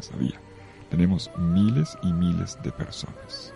personas había. Tenemos miles y miles de personas.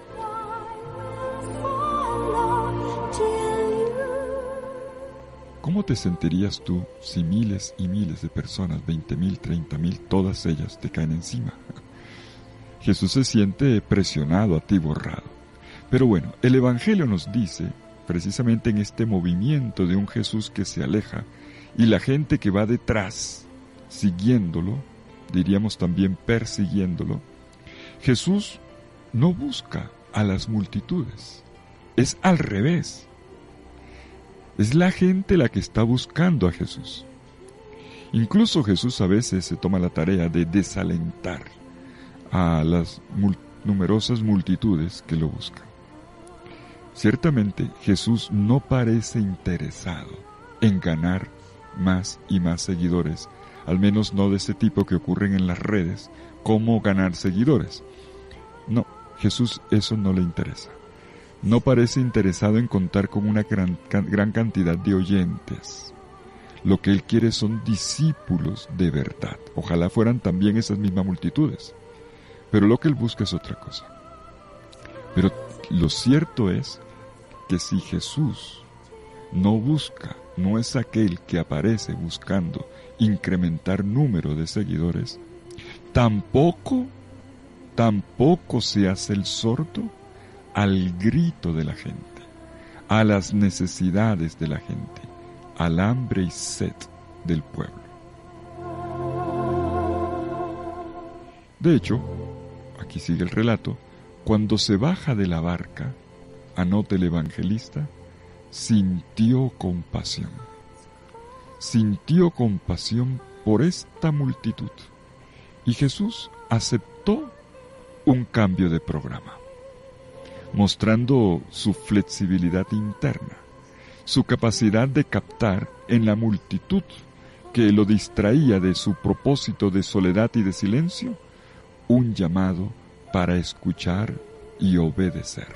¿Cómo te sentirías tú si miles y miles de personas, 20,000, 30,000, todas ellas te caen encima? Jesús se siente presionado, atiborrado. Pero bueno, el Evangelio nos dice, precisamente en este movimiento de un Jesús que se aleja y la gente que va detrás, siguiéndolo, diríamos también persiguiéndolo, Jesús no busca a las multitudes, es al revés. Es la gente la que está buscando a Jesús. Incluso Jesús a veces se toma la tarea de desalentar a las numerosas multitudes que lo buscan. Ciertamente Jesús no parece interesado en ganar más y más seguidores, al menos no de ese tipo que ocurren en las redes, como ganar seguidores. No, Jesús eso no le interesa. No parece interesado en contar con una gran cantidad de oyentes. Lo que Él quiere son discípulos de verdad. Ojalá fueran también esas mismas multitudes. Pero lo que Él busca es otra cosa. Pero lo cierto es que si Jesús no busca, no es aquel que aparece buscando incrementar número de seguidores, tampoco se hace el sordo al grito de la gente, a las necesidades de la gente, al hambre y sed del pueblo. De hecho, aquí sigue el relato, cuando se baja de la barca, anota el evangelista, sintió compasión. Sintió compasión por esta multitud. Y Jesús aceptó un cambio de programa, mostrando su flexibilidad interna, su capacidad de captar en la multitud que lo distraía de su propósito de soledad y de silencio, un llamado para escuchar y obedecer.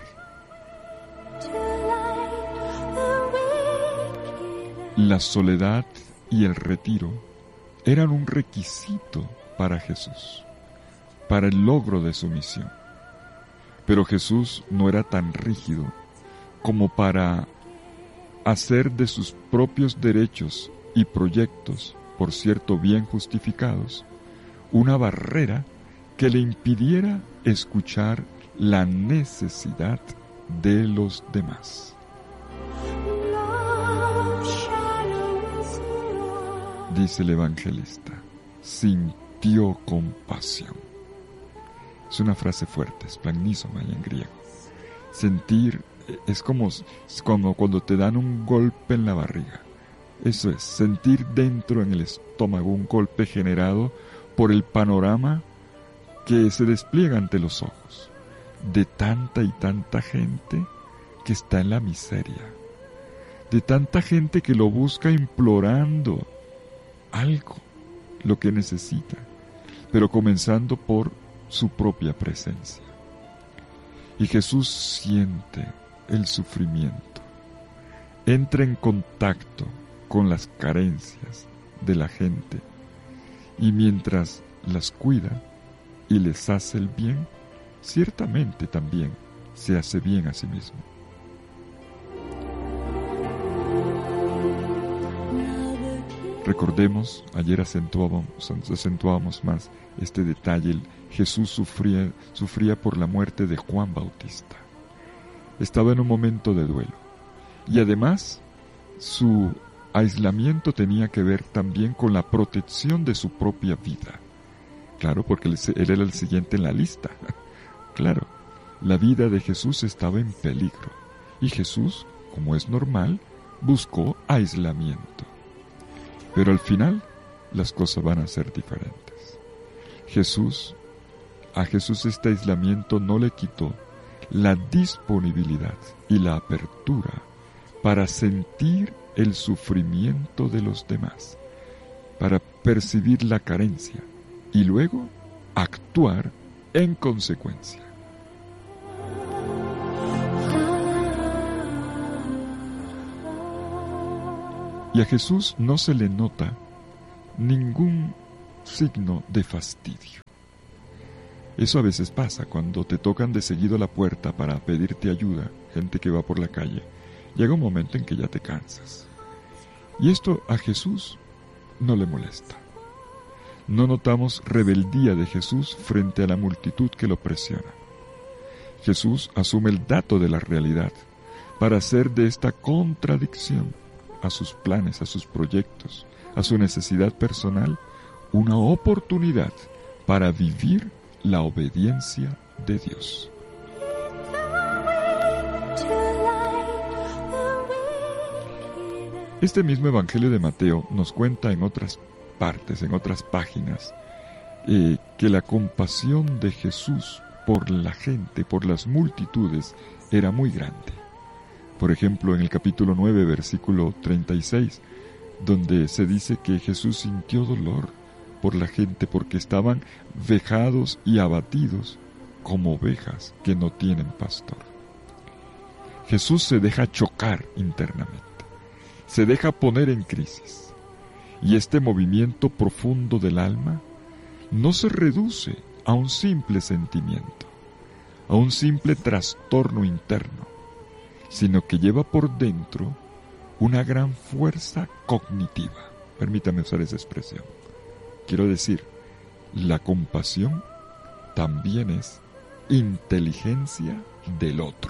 La soledad y el retiro eran un requisito para Jesús, para el logro de su misión. Pero Jesús no era tan rígido como para hacer de sus propios derechos y proyectos, por cierto bien justificados, una barrera que le impidiera escuchar la necesidad de los demás. Dice el evangelista, sintió compasión. Es una frase fuerte, splagnisomai en griego. Sentir es como cuando te dan un golpe en la barriga. Eso es, sentir dentro en el estómago un golpe generado por el panorama que se despliega ante los ojos de tanta y tanta gente que está en la miseria, de tanta gente que lo busca implorando algo, lo que necesita, pero comenzando por su propia presencia. Y Jesús siente el sufrimiento, entra en contacto con las carencias de la gente y mientras las cuida y les hace el bien, ciertamente también se hace bien a sí mismo. Recordemos, ayer acentuábamos más este detalle, Jesús sufría por la muerte de Juan Bautista. Estaba en un momento de duelo. Y además, su aislamiento tenía que ver también con la protección de su propia vida. Claro, porque él era el siguiente en la lista. Claro, la vida de Jesús estaba en peligro. Y Jesús, como es normal, buscó aislamiento. Pero al final, las cosas van a ser diferentes. A Jesús este aislamiento no le quitó la disponibilidad y la apertura para sentir el sufrimiento de los demás, para percibir la carencia y luego actuar en consecuencia. Y a Jesús no se le nota ningún signo de fastidio. Eso a veces pasa cuando te tocan de seguido la puerta para pedirte ayuda, gente que va por la calle. Llega un momento en que ya te cansas. Y esto a Jesús no le molesta. No notamos rebeldía de Jesús frente a la multitud que lo presiona. Jesús asume el dato de la realidad para hacer de esta contradicción a sus planes, a sus proyectos, a su necesidad personal, una oportunidad para vivir la obediencia de Dios. Este mismo Evangelio de Mateo nos cuenta en otras partes, en otras páginas, que la compasión de Jesús por la gente, por las multitudes, era muy grande. Por ejemplo, en el capítulo 9, versículo 36, donde se dice que Jesús sintió dolor por la gente porque estaban vejados y abatidos como ovejas que no tienen pastor. Jesús se deja chocar internamente, se deja poner en crisis, y este movimiento profundo del alma no se reduce a un simple sentimiento, a un simple trastorno interno, sino que lleva por dentro una gran fuerza cognitiva. Permítame usar esa expresión. Quiero decir, la compasión también es inteligencia del otro.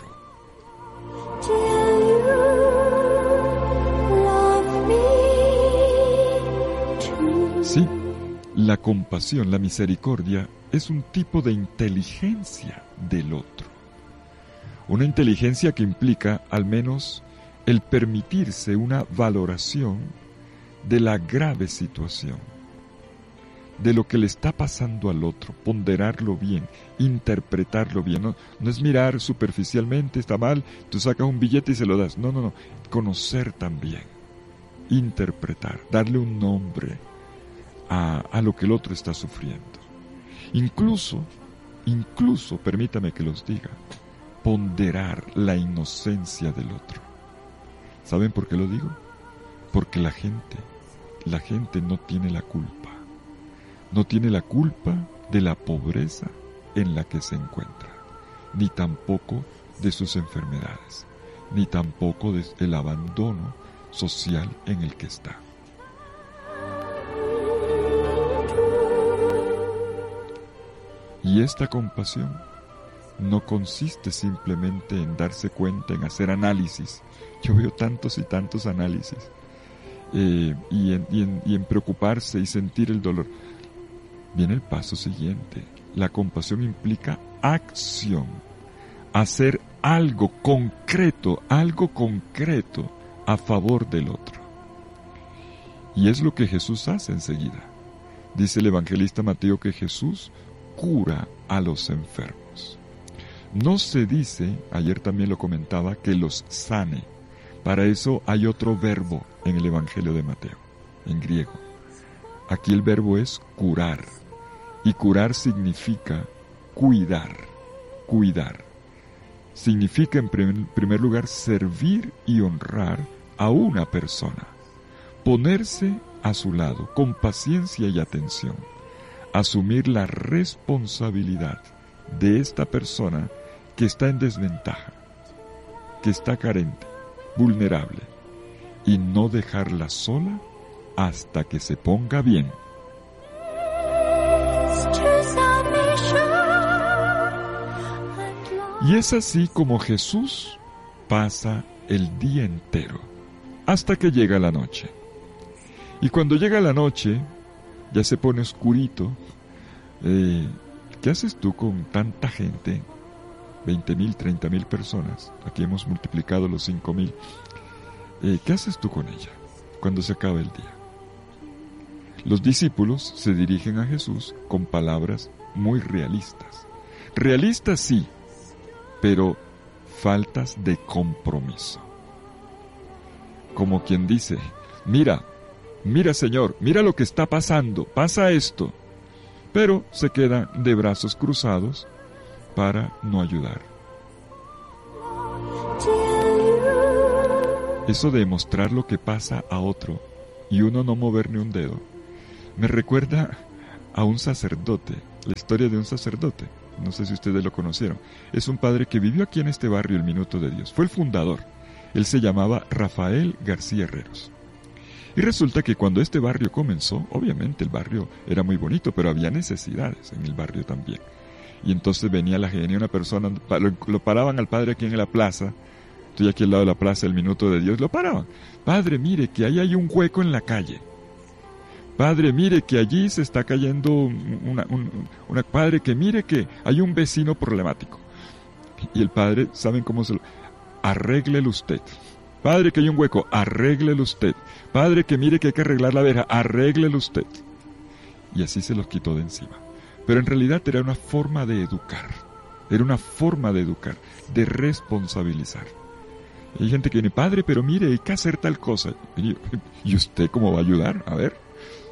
Sí, la compasión, la misericordia, es un tipo de inteligencia del otro. Una inteligencia que implica, al menos, el permitirse una valoración de la grave situación, de lo que le está pasando al otro, ponderarlo bien, interpretarlo bien. No es mirar superficialmente, está mal, tú sacas un billete y se lo das. No. Conocer también, interpretar, darle un nombre a lo que el otro está sufriendo. Incluso, permítame que los diga, ponderar la inocencia del otro. ¿Saben por qué lo digo? Porque la gente no tiene la culpa. No tiene la culpa de la pobreza en la que se encuentra, ni tampoco de sus enfermedades, ni tampoco del abandono social en el que está. Y esta compasión no consiste simplemente en darse cuenta, en hacer análisis. Yo veo tantos y tantos análisis, y en preocuparse y sentir el dolor. Viene el paso siguiente. La compasión implica acción, hacer algo concreto a favor del otro. Y es lo que Jesús hace enseguida. Dice el evangelista Mateo que Jesús cura a los enfermos. No se dice, ayer también lo comentaba, que los sane. Para eso hay otro verbo en el Evangelio de Mateo, en griego. Aquí el verbo es curar. Y curar significa cuidar. Significa en primer lugar servir y honrar a una persona. Ponerse a su lado con paciencia y atención. Asumir la responsabilidad de esta persona que está en desventaja, que está carente, vulnerable, y no dejarla sola hasta que se ponga bien. Y es así como Jesús pasa el día entero, hasta que llega la noche. Y cuando llega la noche, ya se pone oscurito. ¿Qué haces tú con tanta gente? 20,000, 30,000 personas. Aquí hemos multiplicado los 5,000. ¿Qué haces tú con ella cuando se acaba el día? Los discípulos se dirigen a Jesús con palabras muy realistas. Realistas sí, pero faltas de compromiso. Como quien dice, mira Señor, mira lo que está pasando, pasa esto. Pero se quedan de brazos cruzados para no ayudar. Eso de mostrar lo que pasa a otro y uno no mover ni un dedo, me recuerda a un sacerdote la historia de un sacerdote. No sé si ustedes lo conocieron. Es un padre que vivió aquí en este barrio, el Minuto de Dios. Fue el fundador. Él se llamaba Rafael García Herreros. Y resulta que cuando este barrio comenzó, obviamente el barrio era muy bonito, pero había necesidades en el barrio también. Y entonces venía la gente, una persona, lo paraban al padre aquí en la plaza. Estoy aquí al lado de la plaza, el Minuto de Dios, lo paraban. Padre, mire que ahí hay un hueco en la calle. Padre, mire que allí se está cayendo padre, que mire que hay un vecino problemático. Y el padre, ¿saben cómo se lo? Arréglelo usted. Padre, que hay un hueco, arréglelo usted. Padre, que mire que hay que arreglar la verja, arréglelo usted. Y así se los quitó de encima. Pero en realidad era una forma de educar. Era una forma de educar, de responsabilizar. Y hay gente que viene, padre, pero mire, hay que hacer tal cosa. ¿Y usted cómo va a ayudar? A ver.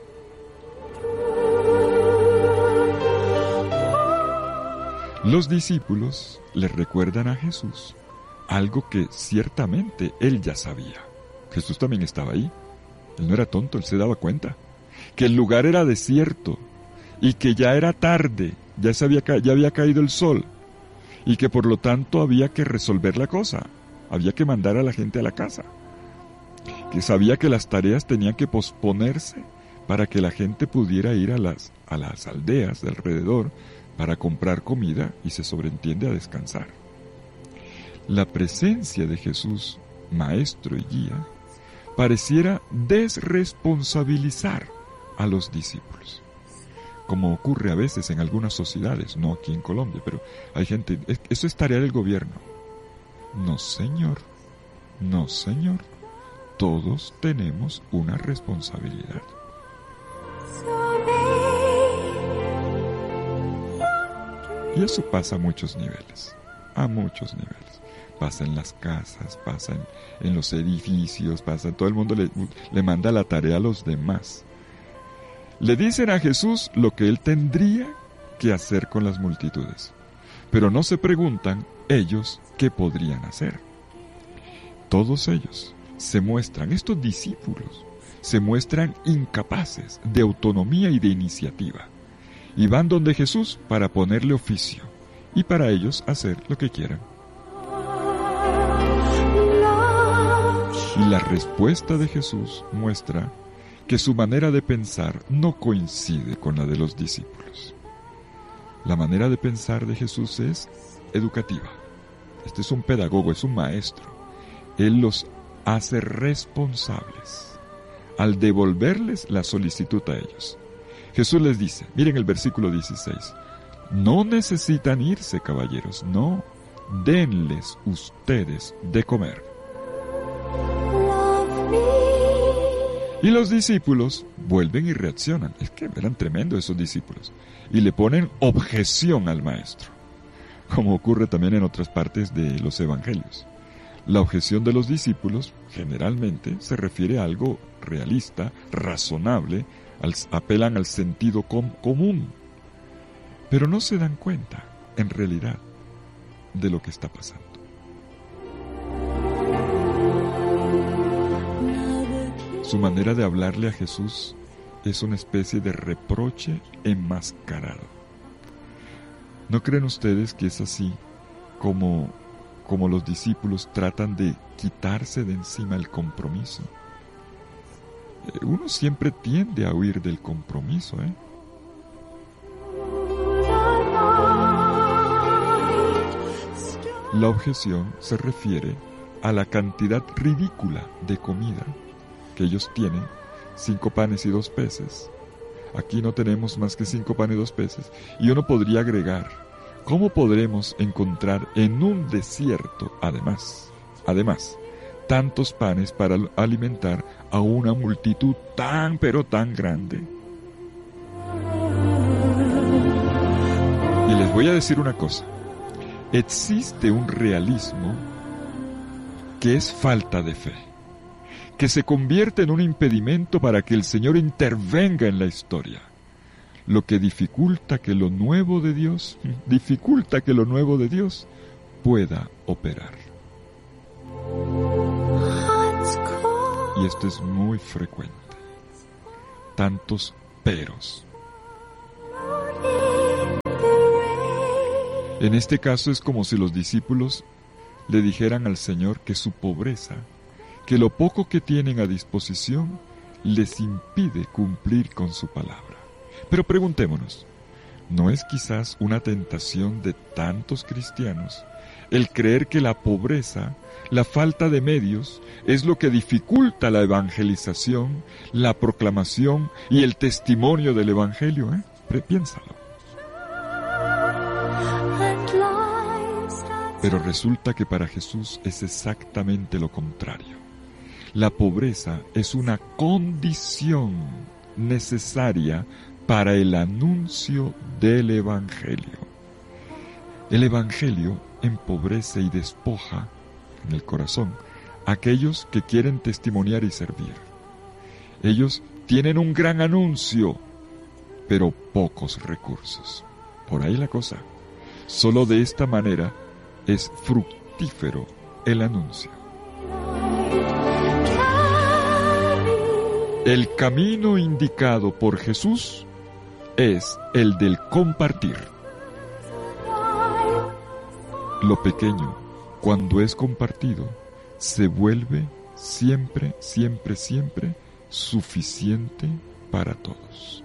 Los discípulos le recuerdan a Jesús algo que ciertamente él ya sabía. Jesús también estaba ahí. Él no era tonto, él se daba cuenta. Que el lugar era desierto y que ya era tarde, ya había caído el sol y que por lo tanto había que resolver la cosa. Había que mandar a la gente a la casa. Que sabía que las tareas tenían que posponerse para que la gente pudiera ir a las aldeas de alrededor para comprar comida y se sobreentiende a descansar. La presencia de Jesús, maestro y guía, pareciera desresponsabilizar a los discípulos, como ocurre a veces en algunas sociedades, no aquí en Colombia, pero hay gente, eso es tarea del gobierno. No, señor, no, señor, todos tenemos una responsabilidad. Y eso pasa a muchos niveles, Pasa en las casas, pasa en los edificios, todo el mundo le manda la tarea a los demás. Le dicen a Jesús lo que él tendría que hacer con las multitudes, pero no se preguntan ellos qué podrían hacer. Todos ellos estos discípulos, se muestran incapaces de autonomía y de iniciativa. Y van donde Jesús para ponerle oficio y para ellos hacer lo que quieran. Y la respuesta de Jesús muestra que su manera de pensar no coincide con la de los discípulos. La manera de pensar de Jesús es educativa. Este es un pedagogo, es un maestro. Él los hace responsables al devolverles la solicitud a ellos. Jesús les dice, miren el versículo 16, no necesitan irse, caballeros, no, denles ustedes de comer. Y los discípulos vuelven y reaccionan. Es que eran tremendos esos discípulos. Y le ponen objeción al maestro, como ocurre también en otras partes de los evangelios. La objeción de los discípulos generalmente se refiere a algo realista, razonable, apelan al sentido común, pero no se dan cuenta, en realidad, de lo que está pasando. Su manera de hablarle a Jesús es una especie de reproche enmascarado. ¿No creen ustedes que es así como los discípulos tratan de quitarse de encima el compromiso? Uno siempre tiende a huir del compromiso, La objeción se refiere a la cantidad ridícula de comida que ellos tienen, 5 panes y 2 peces. Aquí no tenemos más que 5 panes y 2 peces. Y uno podría agregar, ¿cómo podremos encontrar en un desierto, además, tantos panes para alimentar a una multitud pero tan grande? Y les voy a decir una cosa. Existe un realismo que es falta de fe, que se convierte en un impedimento para que el Señor intervenga en la historia, lo que dificulta que lo nuevo de Dios pueda operar. Y esto es muy frecuente. Tantos peros. En este caso es como si los discípulos le dijeran al Señor que su pobreza, que lo poco que tienen a disposición, les impide cumplir con su palabra. Pero preguntémonos, ¿no es quizás una tentación de tantos cristianos el creer que la pobreza, la falta de medios, es lo que dificulta la evangelización, la proclamación y el testimonio del Evangelio? Piénsalo. Pero resulta que para Jesús es exactamente lo contrario. La pobreza es una condición necesaria para el anuncio del Evangelio. El Evangelio empobrece y despoja en el corazón a aquellos que quieren testimoniar y servir. Ellos tienen un gran anuncio, pero pocos recursos. Por ahí la cosa. Solo de esta manera es fructífero el anuncio. El camino indicado por Jesús es el del compartir. Lo pequeño, cuando es compartido, se vuelve siempre, siempre, siempre suficiente para todos.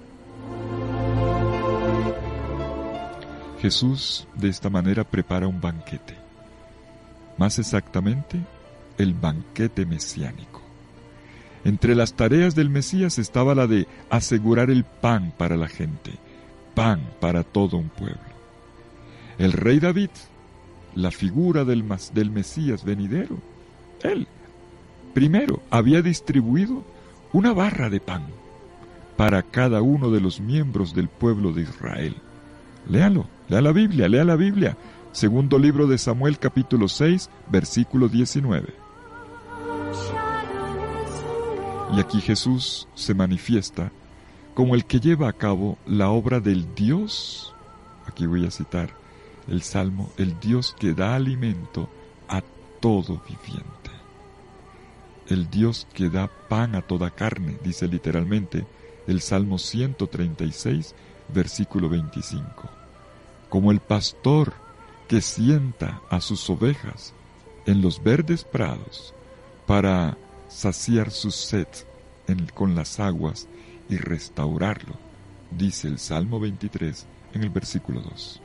Jesús de esta manera prepara un banquete. Más exactamente, el banquete mesiánico. Entre las tareas del Mesías estaba la de asegurar el pan para la gente, pan para todo un pueblo. El rey David, la figura del Mesías venidero, él primero había distribuido una barra de pan para cada uno de los miembros del pueblo de Israel. Léalo, lea la Biblia. Segundo libro de Samuel, capítulo 6, versículo 19. Y aquí Jesús se manifiesta como el que lleva a cabo la obra del Dios, aquí voy a citar el Salmo, el Dios que da alimento a todo viviente. El Dios que da pan a toda carne, dice literalmente el Salmo 136, versículo 25. Como el pastor que sienta a sus ovejas en los verdes prados para saciar su sed con las aguas y restaurarlo, dice el Salmo 23 en el versículo 2.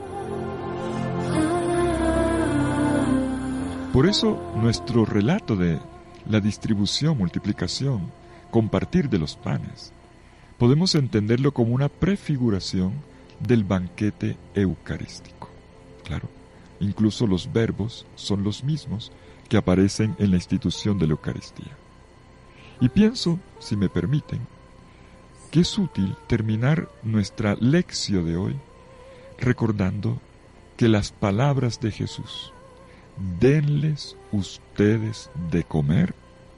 Por eso nuestro relato de la distribución, multiplicación, compartir de los panes, podemos entenderlo como una prefiguración del banquete eucarístico. Claro, incluso los verbos son los mismos que aparecen en la institución de la Eucaristía. Y pienso, si me permiten, que es útil terminar nuestra lección de hoy recordando que las palabras de Jesús, denles ustedes de comer,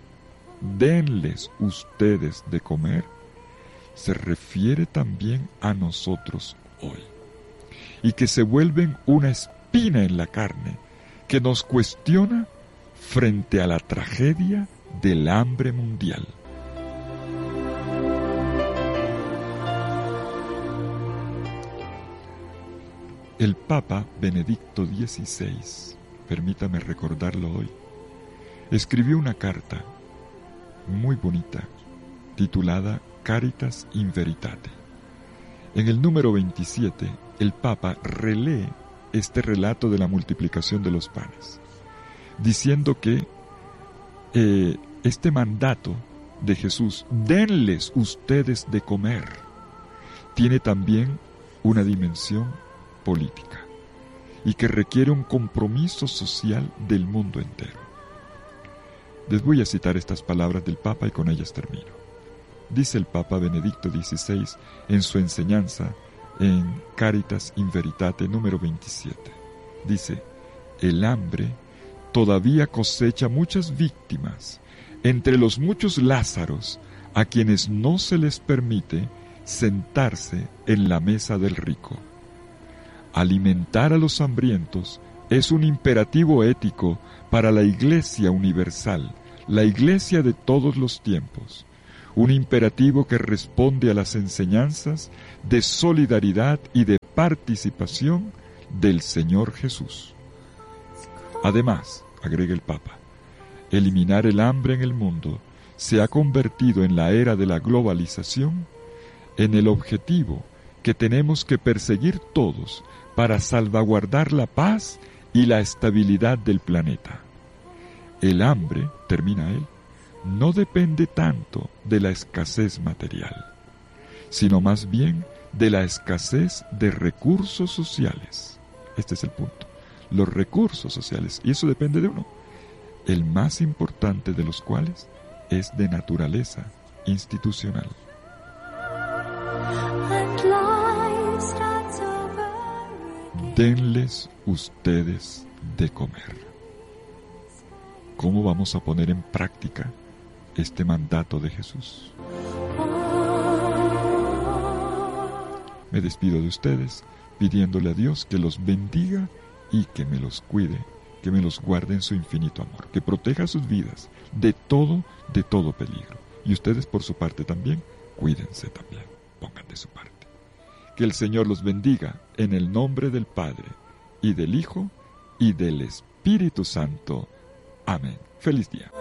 se refiere también a nosotros hoy, y que se vuelven una espina en la carne que nos cuestiona frente a la tragedia del hambre mundial. El Papa Benedicto XVI, permítame recordarlo hoy, escribió una carta muy bonita titulada Caritas in Veritate. En el número 27, el Papa relee este relato de la multiplicación de los panes, diciendo que este mandato de Jesús, denles ustedes de comer, tiene también una dimensión política y que requiere un compromiso social del mundo entero. Les voy a citar estas palabras del Papa y con ellas termino. Dice el Papa Benedicto XVI en su enseñanza en Caritas in Veritate número 27. Dice, el hambre todavía cosecha muchas víctimas entre los muchos Lázaros a quienes no se les permite sentarse en la mesa del rico. Alimentar a los hambrientos es un imperativo ético para la Iglesia universal, la Iglesia de todos los tiempos. Un imperativo que responde a las enseñanzas de solidaridad y de participación del Señor Jesús. Además, agrega el Papa, eliminar el hambre en el mundo se ha convertido en la era de la globalización en el objetivo que tenemos que perseguir todos para salvaguardar la paz y la estabilidad del planeta. El hambre, termina él, no depende tanto de la escasez material, sino más bien de la escasez de recursos sociales. Este es el punto. Los recursos sociales, y eso depende de uno, el más importante de los cuales es de naturaleza institucional. Denles ustedes de comer. ¿Cómo vamos a poner en práctica este mandato de Jesús? Me despido de ustedes pidiéndole a Dios que los bendiga y que me los cuide, que me los guarde en su infinito amor, que proteja sus vidas de todo peligro. Y ustedes por su parte también, cuídense también, pongan de su parte. Que el Señor los bendiga en el nombre del Padre, y del Hijo, y del Espíritu Santo. Amén. Feliz día.